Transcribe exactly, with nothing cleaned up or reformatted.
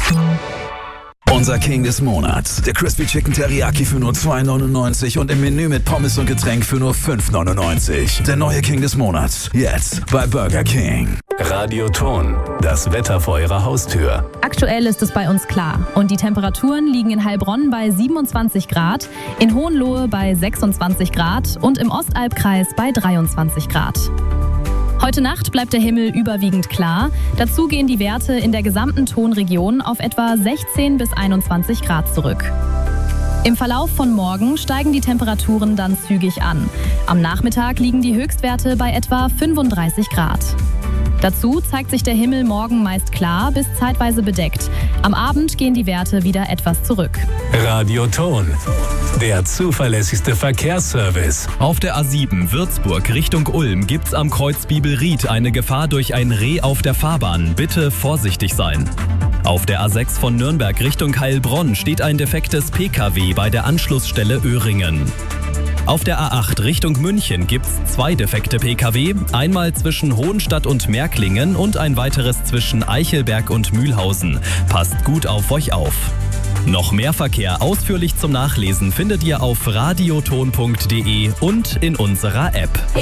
Unser King des Monats. Der Crispy Chicken Teriyaki für nur zwei neunundneunzig und im Menü mit Pommes und Getränk für nur fünf neunundneunzig. Der neue King des Monats. Jetzt bei Burger King. Radioton. Das Wetter vor Ihrer Haustür. Aktuell ist es bei uns klar und die Temperaturen liegen in Heilbronn bei siebenundzwanzig Grad, in Hohenlohe bei sechsundzwanzig Grad und im Ostalbkreis bei dreiundzwanzig Grad. Heute Nacht bleibt der Himmel überwiegend klar. Dazu gehen die Werte in der gesamten Tonregion auf etwa sechzehn bis einundzwanzig Grad zurück. Im Verlauf von morgen steigen die Temperaturen dann zügig an. Am Nachmittag liegen die Höchstwerte bei etwa fünfunddreißig Grad. Dazu zeigt sich der Himmel morgen meist klar bis zeitweise bedeckt. Am Abend gehen die Werte wieder etwas zurück. Radioton. Der zuverlässigste Verkehrsservice. Auf der A sieben Würzburg Richtung Ulm gibt's am Kreuz Bibelried eine Gefahr durch ein Reh auf der Fahrbahn. Bitte vorsichtig sein. Auf der A sechs von Nürnberg Richtung Heilbronn steht ein defektes P K W bei der Anschlussstelle Öhringen. Auf der A acht Richtung München gibt's zwei defekte P K W, einmal zwischen Hohenstadt und Märklingen und ein weiteres zwischen Eichelberg und Mühlhausen. Passt gut auf euch auf. Noch mehr Verkehr ausführlich zum Nachlesen findet ihr auf radioton punkt de und in unserer App.